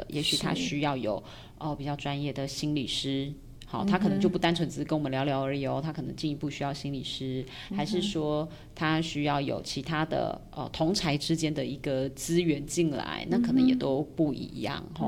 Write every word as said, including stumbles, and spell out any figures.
也许他需要有哦比较专业的心理师。好，他可能就不单纯只是跟我们聊聊而已哦，他可能进一步需要心理师，还是说他需要有其他的呃同才之间的一个资源进来，那可能也都不一样。